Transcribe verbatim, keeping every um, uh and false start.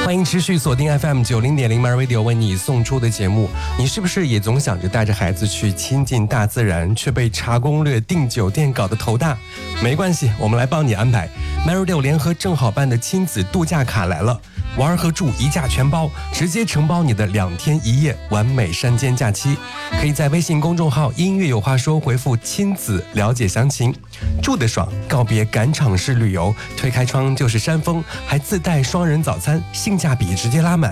欢迎持续锁定 F M 九零点零 My Radio 为你送出的节目。你是不是也总想着带着孩子去亲近大自然，却被查攻略、订酒店搞得头大？没关系，我们来帮你安排。My Radio 联合正好办的亲子度假卡来了，玩和住一价全包，直接承包你的两天一夜完美山间假期。可以在微信公众号音乐有话说回复亲子了解详情。住得爽，告别赶场式旅游，推开窗就是山峰，还自带双人早餐，性价比直接拉满。